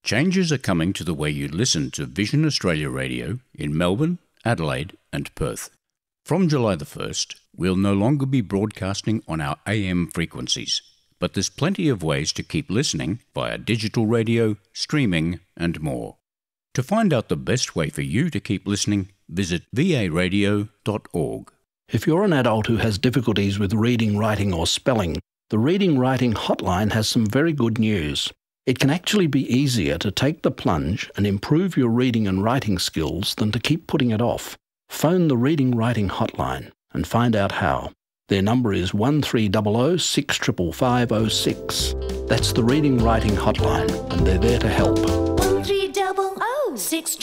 Changes are coming to the way you listen to Vision Australia Radio in Melbourne, Adelaide and Perth. From July the 1st, we'll no longer be broadcasting on our AM frequencies, but there's plenty of ways to keep listening via digital radio, streaming and more. To find out the best way for you to keep listening, visit varadio.org. If you're an adult who has difficulties with reading, writing or spelling, the Reading Writing Hotline has some very good news. It can actually be easier to take the plunge and improve your reading and writing skills than to keep putting it off. Phone the Reading Writing Hotline and find out how. Their number is 1300 65506. That's the Reading Writing Hotline, and they're there to help. 1300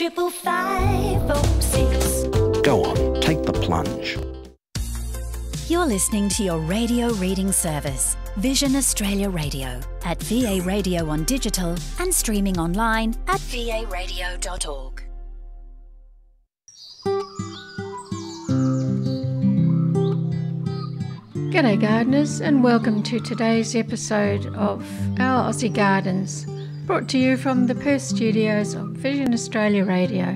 65506. Go on, take the plunge. You're listening to your radio reading service, Vision Australia Radio, at VA Radio on digital and streaming online at varadio.org. G'day gardeners, and welcome to today's episode of Our Aussie Gardens, brought to you from the Perth studios of Vision Australia Radio.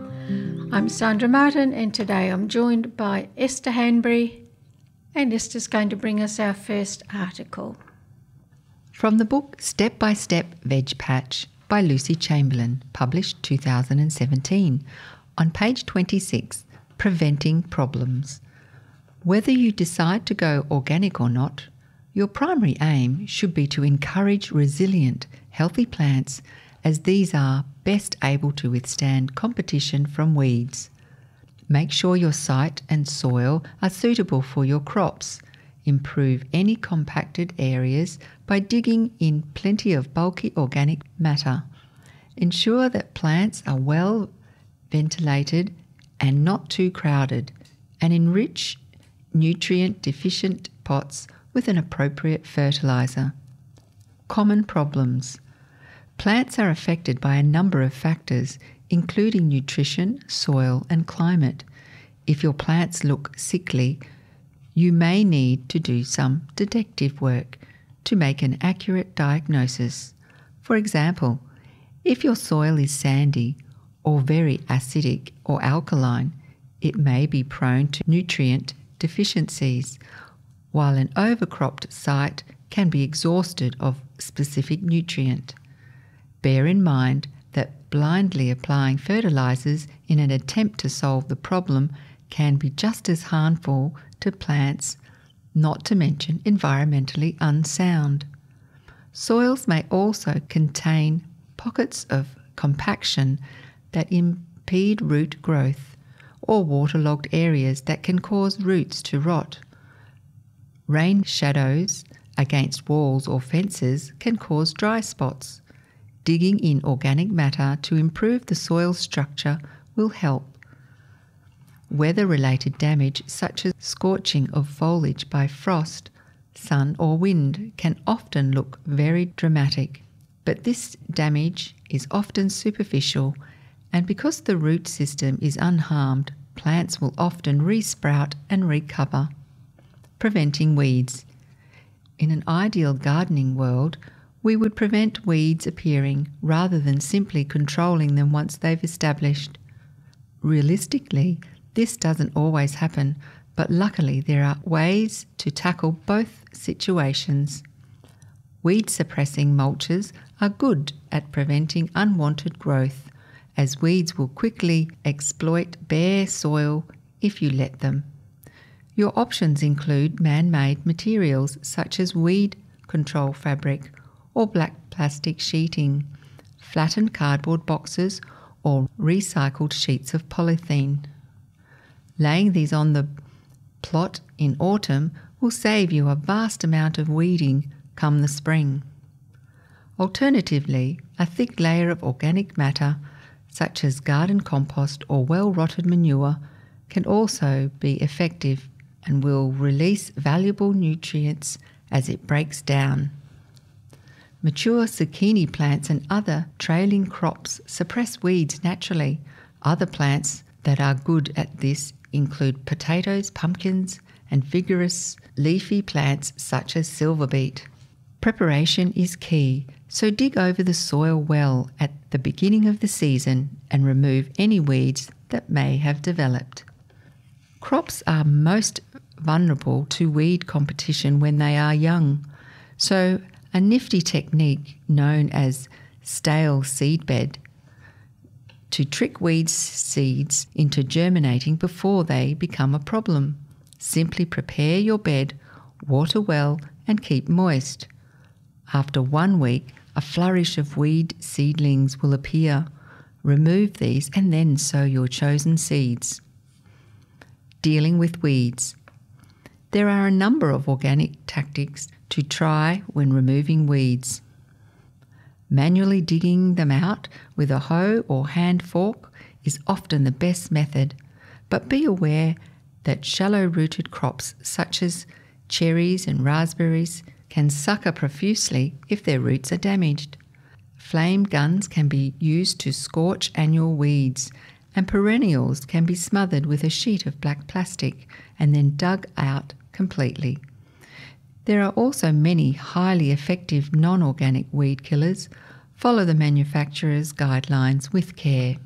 I'm Sandra Martin, and today I'm joined by Esther Hanbury, and Esther's going to bring us our first article. From the book Step by Step Veg Patch by Lucy Chamberlain, published 2017, on page 26, Preventing Problems. Whether you decide to go organic or not, your primary aim should be to encourage resilient, healthy plants, as these are best able to withstand competition from weeds. Make sure your site and soil are suitable for your crops. Improve any compacted areas by digging in plenty of bulky organic matter. Ensure that plants are well ventilated and not too crowded, and enrich nutrient-deficient pots with an appropriate fertiliser. Common problems. Plants are affected by a number of factors, including nutrition, soil and climate. If your plants look sickly, you may need to do some detective work to make an accurate diagnosis. For example, if your soil is sandy or very acidic or alkaline, it may be prone to nutrient deficiencies, while an overcropped site can be exhausted of specific nutrient. Bear in mind that blindly applying fertilisers in an attempt to solve the problem can be just as harmful to plants, not to mention environmentally unsound. Soils may also contain pockets of compaction that impede root growth, or waterlogged areas that can cause roots to rot. Rain shadows against walls or fences can cause dry spots. Digging in organic matter to improve the soil structure will help. Weather-related damage such as scorching of foliage by frost, sun or wind can often look very dramatic, but this damage is often superficial, and because the root system is unharmed, plants will often resprout and recover. Preventing weeds. In an ideal gardening world, we would prevent weeds appearing rather than simply controlling them once they've established. Realistically, this doesn't always happen, but luckily there are ways to tackle both situations. Weed-suppressing mulches are good at preventing unwanted growth, as weeds will quickly exploit bare soil if you let them. Your options include man-made materials such as weed control fabric or black plastic sheeting, flattened cardboard boxes or recycled sheets of polythene. Laying these on the plot in autumn will save you a vast amount of weeding come the spring. Alternatively, a thick layer of organic matter, such as garden compost or well-rotted manure, can also be effective and will release valuable nutrients as it breaks down. Mature zucchini plants and other trailing crops suppress weeds naturally. Other plants that are good at this include potatoes, pumpkins, and vigorous leafy plants such as silver beet. Preparation is key. So dig over the soil well at the beginning of the season and remove any weeds that may have developed. Crops are most vulnerable to weed competition when they are young. So a nifty technique known as stale seedbed to trick weed seeds into germinating before they become a problem. Simply prepare your bed, water well and keep moist. After 1 week, a flourish of weed seedlings will appear. Remove these and then sow your chosen seeds. Dealing with weeds. There are a number of organic tactics to try when removing weeds. Manually digging them out with a hoe or hand fork is often the best method, but be aware that shallow-rooted crops such as cherries and raspberries can sucker profusely if their roots are damaged. Flame guns can be used to scorch annual weeds, and perennials can be smothered with a sheet of black plastic and then dug out completely. There are also many highly effective non-organic weed killers. Follow the manufacturer's guidelines with care.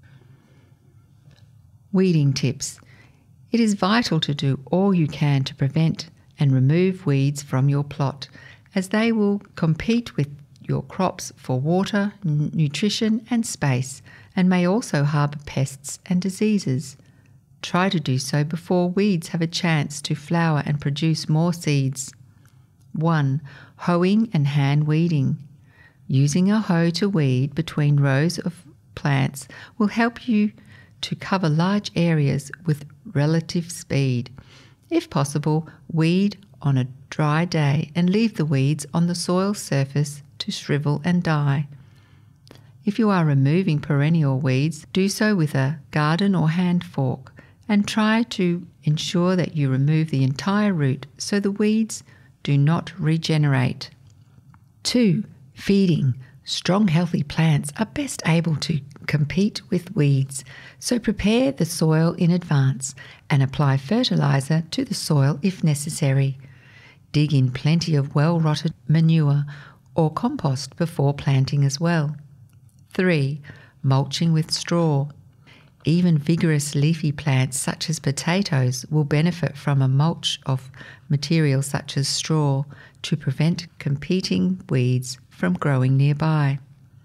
Weeding tips. It is vital to do all you can to prevent and remove weeds from your plot, as they will compete with your crops for water, nutrition and space, and may also harbour pests and diseases. Try to do so before weeds have a chance to flower and produce more seeds. 1. Hoeing and hand weeding. Using a hoe to weed between rows of plants will help you to cover large areas with relative speed. If possible, weed on a dry day and leave the weeds on the soil surface to shrivel and die. If you are removing perennial weeds, do so with a garden or hand fork and try to ensure that you remove the entire root so the weeds do not regenerate. 2. Feeding. Strong, healthy plants are best able to compete with weeds, so prepare the soil in advance and apply fertiliser to the soil if necessary. Dig in plenty of well-rotted manure or compost before planting as well. 3. Mulching with straw. Even vigorous leafy plants such as potatoes will benefit from a mulch of material such as straw to prevent competing weeds from growing nearby.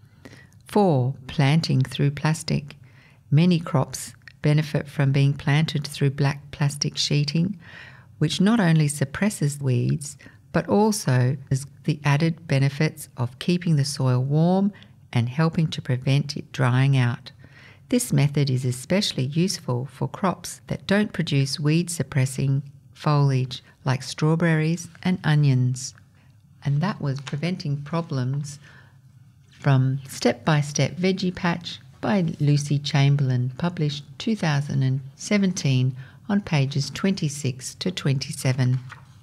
4. Planting through plastic. Many crops benefit from being planted through black plastic sheeting, which not only suppresses weeds, but also has the added benefits of keeping the soil warm and helping to prevent it drying out. This method is especially useful for crops that don't produce weed-suppressing foliage like strawberries and onions. And that was Preventing Problems from Step by Step Veggie Patch by Lucy Chamberlain, published 2017 on pages 26 to 27.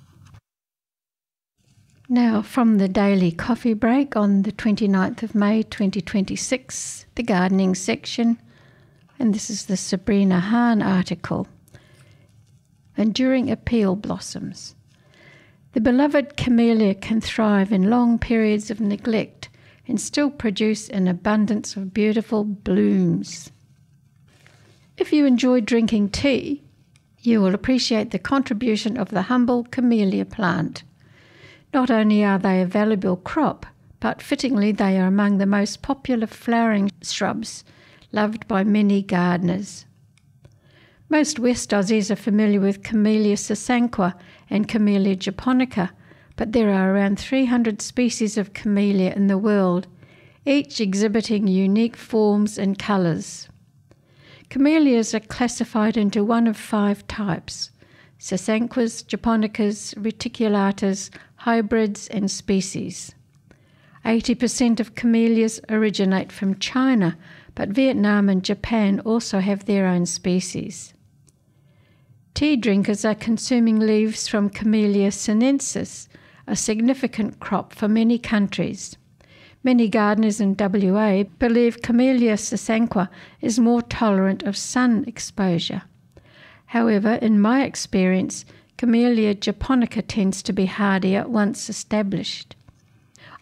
Now, from the Daily Coffee Break on the 29th of May 2026, the gardening section, and this is the Sabrina Hahn article, Enduring Appeal Blossoms. The beloved camellia can thrive in long periods of neglect and still produce an abundance of beautiful blooms. If you enjoy drinking tea, you will appreciate the contribution of the humble camellia plant. Not only are they a valuable crop, but fittingly they are among the most popular flowering shrubs, loved by many gardeners. Most West Aussies are familiar with Camellia sasanqua and Camellia japonica, but there are around 300 species of camellia in the world, each exhibiting unique forms and colours. Camellias are classified into one of 5 types: sasanquas, japonicas, reticulatas, hybrids and species. 80% of camellias originate from China, but Vietnam and Japan also have their own species. Tea drinkers are consuming leaves from Camellia sinensis, a significant crop for many countries. Many gardeners in WA believe Camellia sasanqua is more tolerant of sun exposure. However, in my experience, Camellia japonica tends to be hardier once established.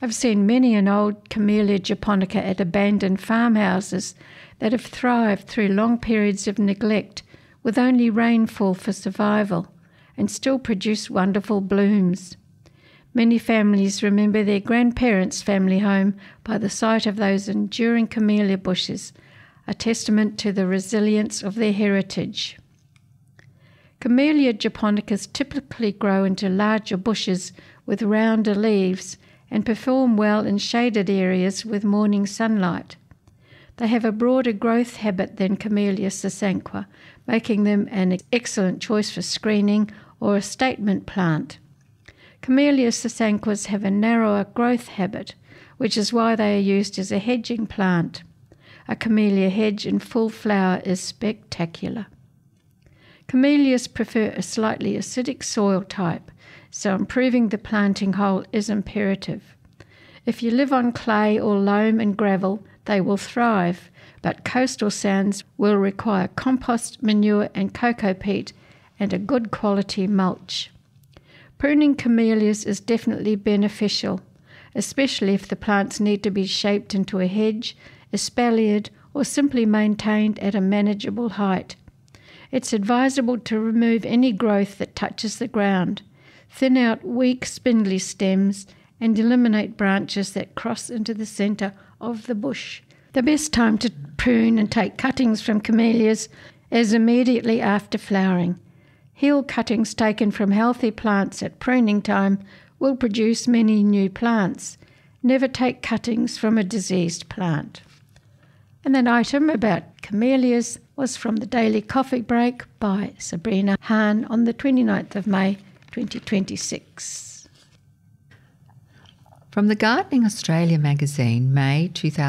I've seen many an old Camellia japonica at abandoned farmhouses that have thrived through long periods of neglect with only rainfall for survival and still produce wonderful blooms. Many families remember their grandparents' family home by the sight of those enduring camellia bushes, a testament to the resilience of their heritage. Camellia japonicas typically grow into larger bushes with rounder leaves and perform well in shaded areas with morning sunlight. They have a broader growth habit than Camellia sasanqua, making them an excellent choice for screening or a statement plant. Camellia sasanquas have a narrower growth habit, which is why they are used as a hedging plant. A camellia hedge in full flower is spectacular. Camellias prefer a slightly acidic soil type, so improving the planting hole is imperative. If you live on clay or loam and gravel, they will thrive, but coastal sands will require compost, manure and cocoa peat and a good quality mulch. Pruning camellias is definitely beneficial, especially if the plants need to be shaped into a hedge, espaliered or simply maintained at a manageable height. It's advisable to remove any growth that touches the ground, thin out weak spindly stems and eliminate branches that cross into the centre of the bush. The best time to prune and take cuttings from camellias is immediately after flowering. Heel cuttings taken from healthy plants at pruning time will produce many new plants. Never take cuttings from a diseased plant. And that item about camellias was from the Daily Coffee Break by Sabrina Hahn on the 29th of May 2026. From the Gardening Australia magazine, May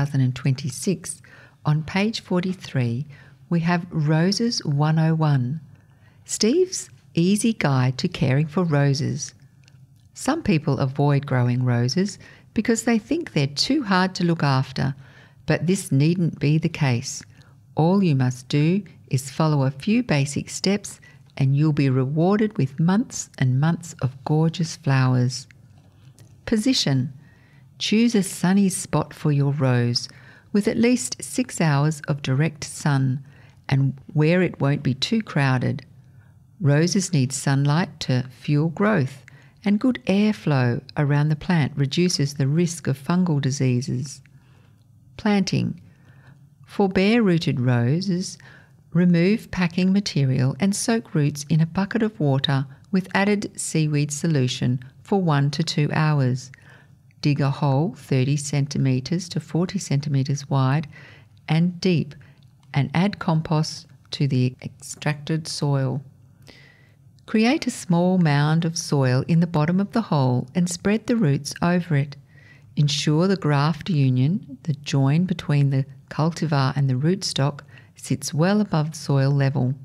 2026, on page 43, we have Roses 101, Steve's easy guide to caring for roses. Some people avoid growing roses because they think they're too hard to look after, but this needn't be the case. All you must do is follow a few basic steps and you'll be rewarded with months and months of gorgeous flowers. Position. Choose a sunny spot for your rose with at least 6 hours of direct sun and where it won't be too crowded. Roses need sunlight to fuel growth, and good airflow around the plant reduces the risk of fungal diseases. Planting. For bare-rooted roses, remove packing material and soak roots in a bucket of water with added seaweed solution for 1 to 2 hours. Dig a hole 30 centimetres to 40 centimetres wide and deep and add compost to the extracted soil. Create a small mound of soil in the bottom of the hole and spread the roots over it. Ensure the graft union, the join between the cultivar and the rootstock, sits well above soil level.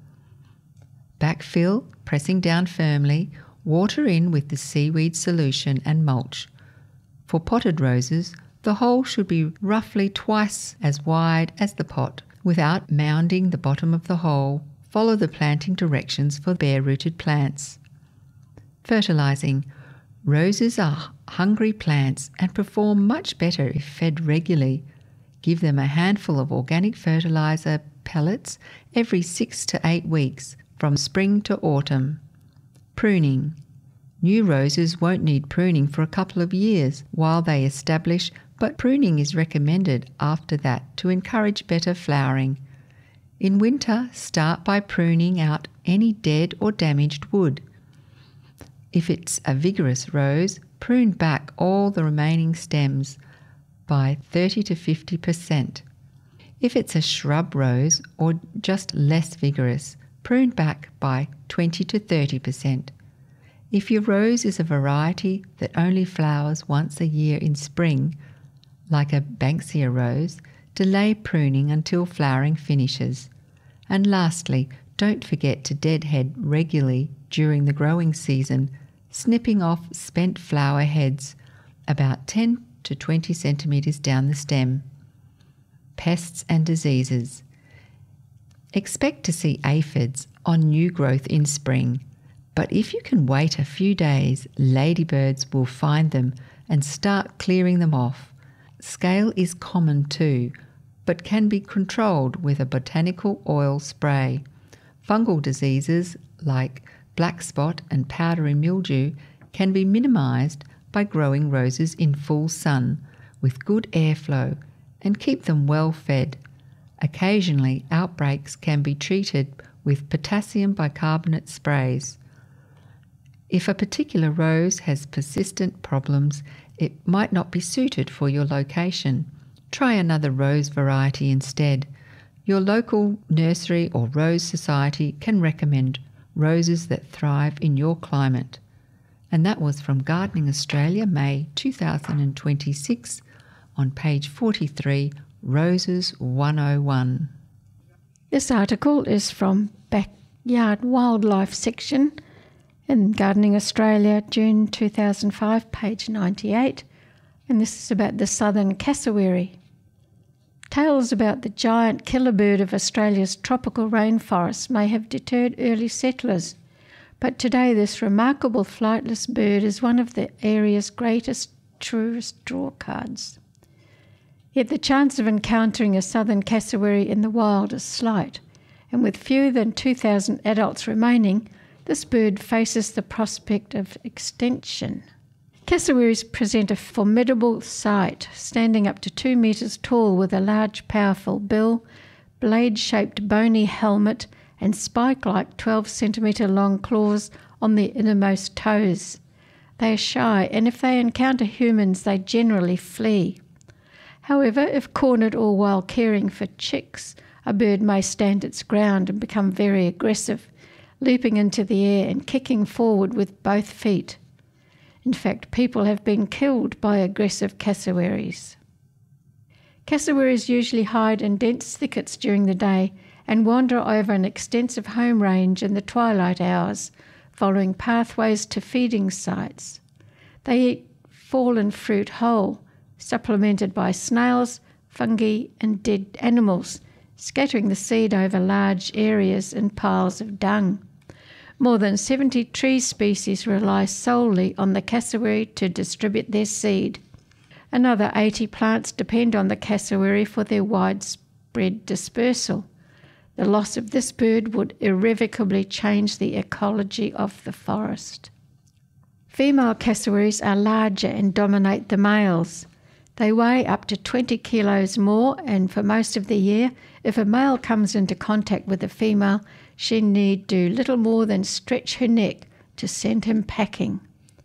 Backfill, pressing down firmly, water in with the seaweed solution and mulch. For potted roses, the hole should be roughly twice as wide as the pot. Without mounding the bottom of the hole, follow the planting directions for bare-rooted plants. Fertilising. Roses are hungry plants and perform much better if fed regularly. Give them a handful of organic fertiliser pellets every 6 to 8 weeks from spring to autumn. Pruning. New roses won't need pruning for a couple of years while they establish, but pruning is recommended after that to encourage better flowering. In winter, start by pruning out any dead or damaged wood. If it's a vigorous rose, prune back all the remaining stems by 30 to 50%. If it's a shrub rose or just less vigorous, prune back by 20 to 30%. If your rose is a variety that only flowers once a year in spring, like a Banksia rose, delay pruning until flowering finishes. And lastly, don't forget to deadhead regularly during the growing season, snipping off spent flower heads about 10 to 20 centimetres down the stem. Pests and diseases. Expect to see aphids on new growth in spring, but if you can wait a few days, ladybirds will find them and start clearing them off. Scale is common too, but can be controlled with a botanical oil spray. Fungal diseases like black spot and powdery mildew can be minimised by growing roses in full sun with good airflow and keep them well fed. Occasionally, outbreaks can be treated with potassium bicarbonate sprays. If a particular rose has persistent problems, it might not be suited for your location. Try another rose variety instead. Your local nursery or rose society can recommend roses that thrive in your climate. And that was from Gardening Australia, May 2026, on page 43, Roses 101. This article is from Backyard Wildlife section in Gardening Australia, June 2005, page 98, and this is about the southern cassowary. Tales about the giant killer bird of Australia's tropical rainforests may have deterred early settlers, but today this remarkable flightless bird is one of the area's greatest tourist drawcards. Yet the chance of encountering a southern cassowary in the wild is slight, and with fewer than 2,000 adults remaining, this bird faces the prospect of extinction. Cassowaries present a formidable sight, standing up to 2 metres tall with a large, powerful bill, blade-shaped bony helmet, and spike-like 12-centimetre long claws on their innermost toes. They are shy, and if they encounter humans, they generally flee. However, if cornered all while caring for chicks, a bird may stand its ground and become very aggressive, leaping into the air and kicking forward with both feet. In fact, people have been killed by aggressive cassowaries. Cassowaries usually hide in dense thickets during the day and wander over an extensive home range in the twilight hours, following pathways to feeding sites. They eat fallen fruit whole, supplemented by snails, fungi and dead animals, scattering the seed over large areas in piles of dung. More than 70 tree species rely solely on the cassowary to distribute their seed. Another 80 plants depend on the cassowary for their widespread dispersal. The loss of this bird would irrevocably change the ecology of the forest. Female cassowaries are larger and dominate the males. They weigh up to 20 kilos more, and for most of the year, if a male comes into contact with a female, she need do little more than stretch her neck to send him packing.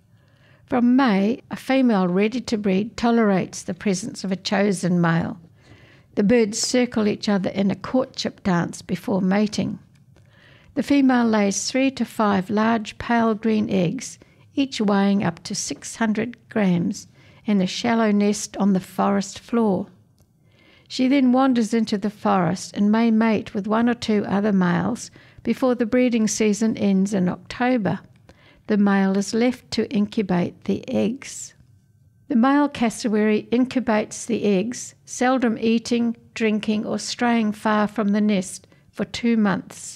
From May, a female ready to breed tolerates the presence of a chosen male. The birds circle each other in a courtship dance before mating. The female lays 3 to 5 large pale green eggs, each weighing up to 600 grams, in a shallow nest on the forest floor. She then wanders into the forest and may mate with 1 or 2 other males before the breeding season ends in October. The male is left to incubate the eggs. The male cassowary incubates the eggs, seldom eating, drinking or straying far from the nest for 2 months.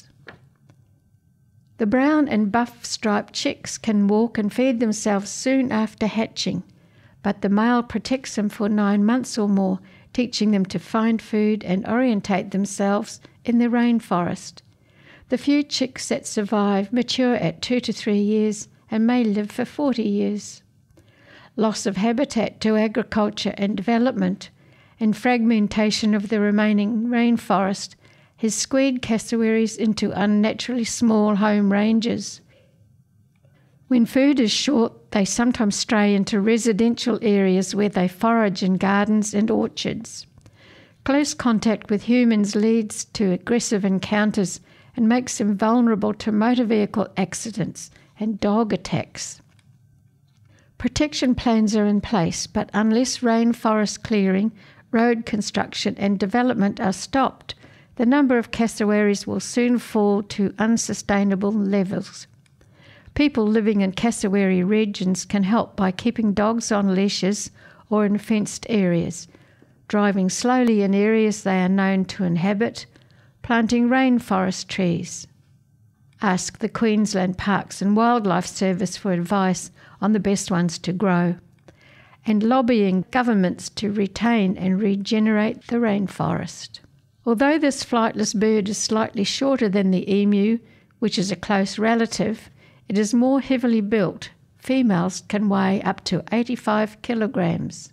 The brown and buff striped chicks can walk and feed themselves soon after hatching, but the male protects them for 9 months or more, teaching them to find food and orientate themselves in the rainforest. The few chicks that survive mature at 2 to 3 years and may live for 40 years. Loss of habitat to agriculture and development and fragmentation of the remaining rainforest has squeezed cassowaries into unnaturally small home ranges. When food is short, they sometimes stray into residential areas where they forage in gardens and orchards. Close contact with humans leads to aggressive encounters and makes them vulnerable to motor vehicle accidents and dog attacks. Protection plans are in place, but unless rainforest clearing, road construction and development are stopped, the number of cassowaries will soon fall to unsustainable levels. People living in cassowary regions can help by keeping dogs on leashes or in fenced areas, driving slowly in areas they are known to inhabit, planting rainforest trees. Ask the Queensland Parks and Wildlife Service for advice on the best ones to grow. and lobbying governments to retain and regenerate the rainforest. Although this flightless bird is slightly shorter than the emu, which is a close relative, it is more heavily built. Females can weigh up to 85 kilograms.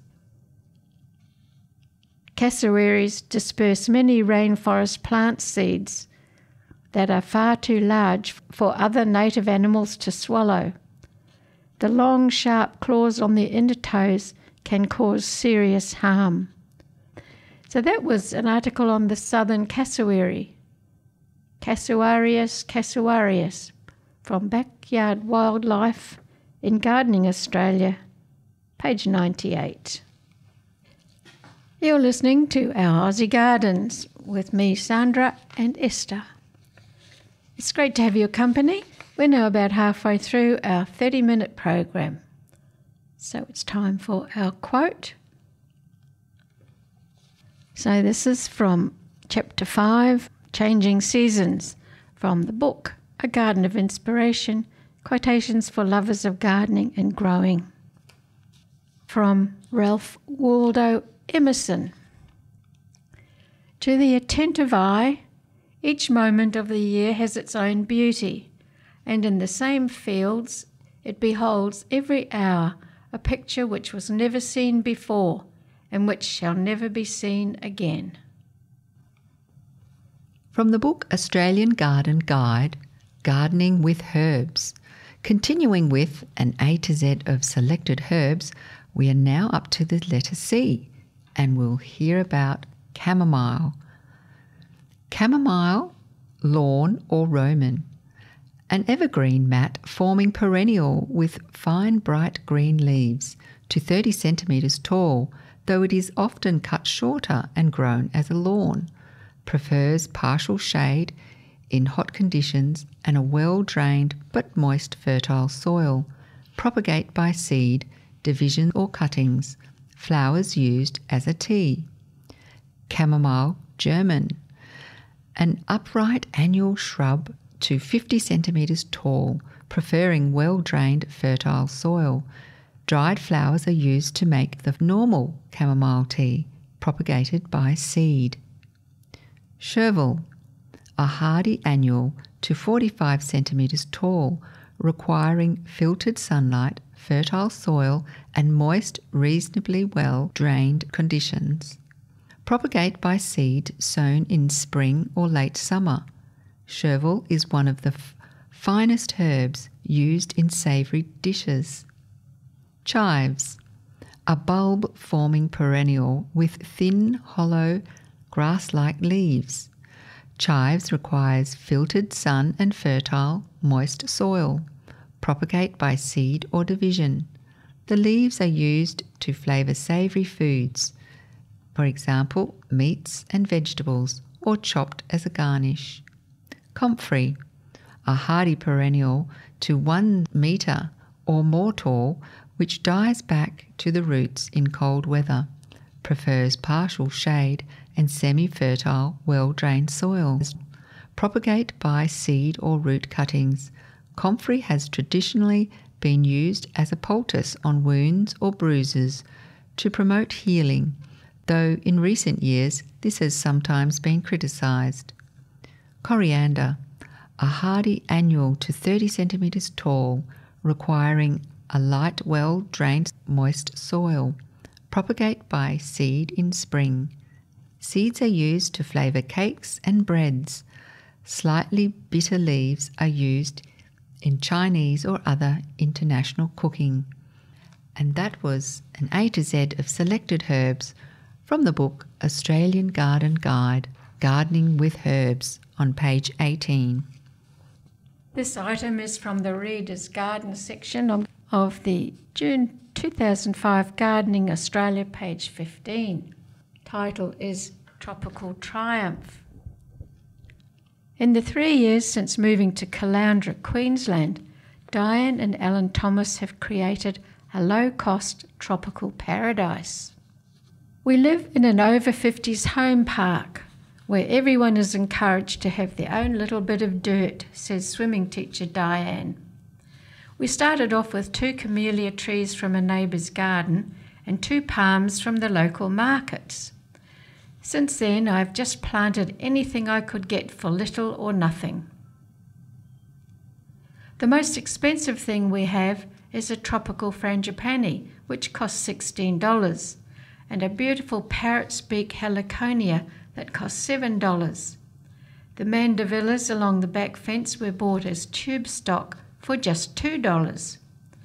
Cassowaries disperse many rainforest plant seeds that are far too large for other native animals to swallow. The long, sharp claws on their inner toes can cause serious harm. So that was an article on the southern cassowary, Cassowaries cassowareus, from Backyard Wildlife in Gardening Australia, page 98. You're listening to Our Aussie Gardens with me, Sandra, and Esther. It's great to have your company. We're now about halfway through our 30-minute program. So it's time for our quote. So this is from Chapter 5, Changing Seasons, from the book A Garden of Inspiration, Quotations for Lovers of Gardening and Growing, from Ralph Waldo Emerson. To the attentive eye, each moment of the year has its own beauty, and in the same fields it beholds every hour a picture which was never seen before and which shall never be seen again. From the book Australian Garden Guide, Gardening with Herbs. Continuing with an A to Z of selected herbs, we are now up to the letter C, and we'll hear about chamomile. Chamomile, lawn or Roman. An evergreen mat forming perennial with fine bright green leaves, to 30 centimetres tall, though it is often cut shorter and grown as a lawn. Prefers partial shade in hot conditions and a well-drained but moist fertile soil. Propagate by seed, division or cuttings. Flowers used as a tea. Chamomile, German. An upright annual shrub to 50 centimetres tall, preferring well-drained fertile soil. Dried flowers are used to make the normal chamomile tea, propagated by seed. Chervil, a hardy annual to 45 centimetres tall, requiring filtered sunlight, fertile soil and moist, reasonably well-drained conditions. Propagate by seed sown in spring or late summer. Chervil is one of the finest herbs used in savoury dishes. Chives, a bulb-forming perennial with thin, hollow, grass-like leaves. Chives requires filtered sun and fertile, moist soil. Propagate by seed or division. The leaves are used to flavour savoury foods, for example, meats and vegetables, or chopped as a garnish. Comfrey, a hardy perennial to 1 metre or more tall, which dies back to the roots in cold weather. Prefers partial shade and semi-fertile, well-drained soils. Propagate by seed or root cuttings. Comfrey has traditionally been used as a poultice on wounds or bruises to promote healing, though in recent years this has sometimes been criticised. Coriander, a hardy annual to 30 centimetres tall, requiring a light, well-drained, moist soil. Propagate by seed in spring. Seeds are used to flavour cakes and breads. Slightly bitter leaves are used in Chinese or other international cooking. And that was an A to Z of selected herbs from the book Australian Garden Guide, Gardening with Herbs, on page 18. This item is from the Reader's Garden section of the June 2005 Gardening Australia, page 15. Title is Tropical Triumph. In the 3 years since moving to Caloundra, Queensland, Diane and Alan Thomas have created a low-cost tropical paradise. We live in an over-50s home park where everyone is encouraged to have their own little bit of dirt, says swimming teacher Diane. We started off with 2 camellia trees from a neighbour's garden and 2 palms from the local markets. Since then, I've just planted anything I could get for little or nothing. The most expensive thing we have is a tropical frangipani, which costs $16, and a beautiful parrot's beak heliconia that costs $7. The mandevillas along the back fence were bought as tube stock for just $2.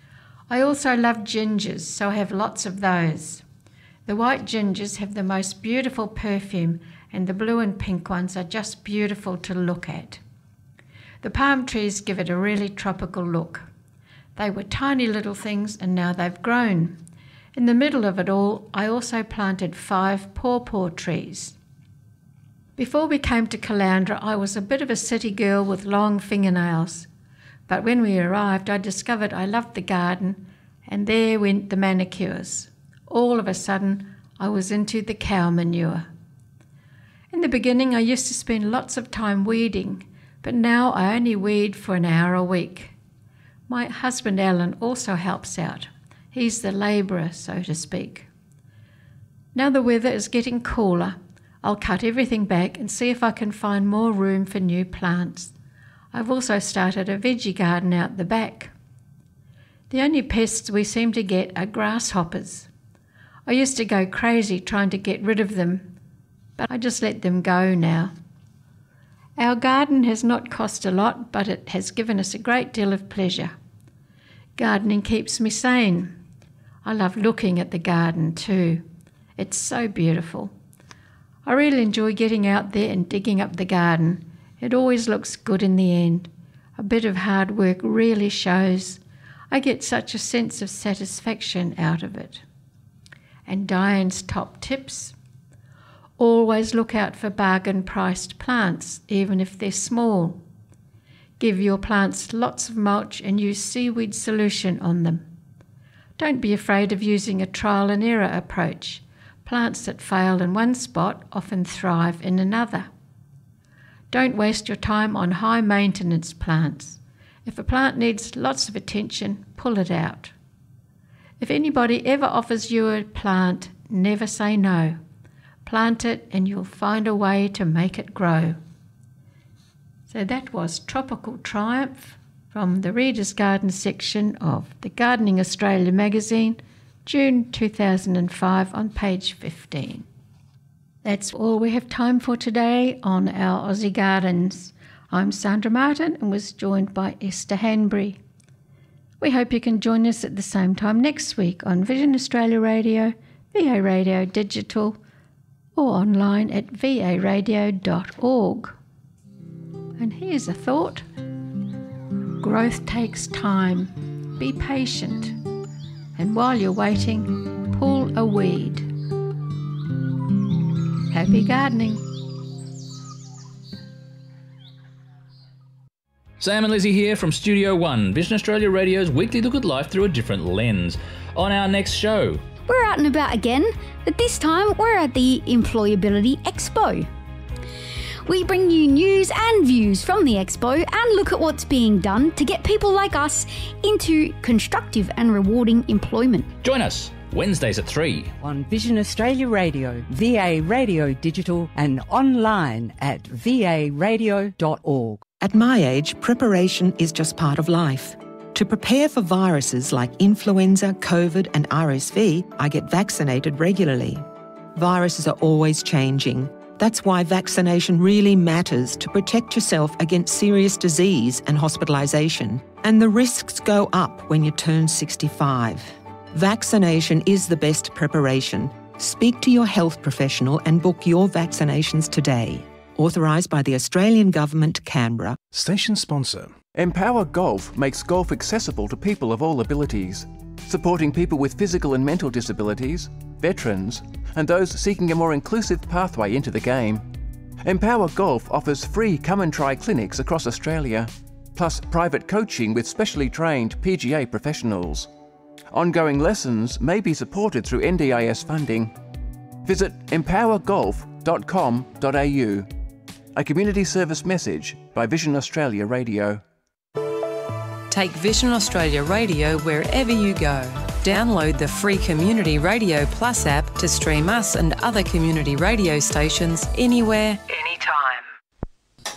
I also love gingers, so I have lots of those. The white gingers have the most beautiful perfume, and the blue and pink ones are just beautiful to look at. The palm trees give it a really tropical look. They were tiny little things and now they've grown. In the middle of it all, I also planted 5 pawpaw trees. Before we came to Caloundra, I was a bit of a city girl with long fingernails. But when we arrived, I discovered I loved the garden, and there went the manicures. All of a sudden, I was into the cow manure. In the beginning, I used to spend lots of time weeding, but now I only weed for an hour a week. My husband Alan also helps out. He's the labourer, so to speak. Now the weather is getting cooler, I'll cut everything back and see if I can find more room for new plants. I've also started a veggie garden out the back. The only pests we seem to get are grasshoppers. I used to go crazy trying to get rid of them, but I just let them go now. Our garden has not cost a lot, but it has given us a great deal of pleasure. Gardening keeps me sane. I love looking at the garden too. It's so beautiful. I really enjoy getting out there and digging up the garden. It always looks good in the end. A bit of hard work really shows. I get such a sense of satisfaction out of it. And Diane's top tips: always look out for bargain-priced plants, even if they're small. Give your plants lots of mulch and use seaweed solution on them. Don't be afraid of using a trial and error approach. Plants that fail in one spot often thrive in another. Don't waste your time on high-maintenance plants. If a plant needs lots of attention, pull it out. If anybody ever offers you a plant, never say no. Plant it and you'll find a way to make it grow. So that was Tropical Triumph from the Reader's Garden section of the Gardening Australia magazine, June 2005, on page 15. That's all we have time for today on our Aussie Gardens. I'm Sandra Martin and was joined by Esther Hanbury. We hope you can join us at the same time next week on Vision Australia Radio, VA Radio Digital, or online at varadio.org. And here's a thought. Growth takes time. Be patient. And while you're waiting, pull a weed. Happy gardening. Sam and Lizzie here from Studio One, Vision Australia Radio's weekly look at life through a different lens. On our next show, We're out and about again, but this time we're at the Employability Expo. We bring you news and views from the Expo and look at what's being done to get people like us into constructive and rewarding employment. join us Wednesdays at 3. On Vision Australia Radio, VA Radio Digital, and online at varadio.org. At my age, preparation is just part of life. To prepare for viruses like influenza, COVID and RSV, I get vaccinated regularly. Viruses are always changing. That's why vaccination really matters to protect yourself against serious disease and hospitalisation. And the risks go up when you turn 65. Vaccination is the best preparation. Speak to your health professional and book your vaccinations today. Authorised by the Australian Government, Canberra. Station sponsor. Empower Golf makes golf accessible to people of all abilities, supporting people with physical and mental disabilities, veterans, and those seeking a more inclusive pathway into the game. Empower Golf offers free come and try clinics across Australia, plus private coaching with specially trained PGA professionals. Ongoing lessons may be supported through NDIS funding. Visit empowergolf.com.au. A community service message by Vision Australia Radio. Take Vision Australia Radio wherever you go. Download the free Community Radio Plus app to stream us and other community radio stations anywhere, anytime.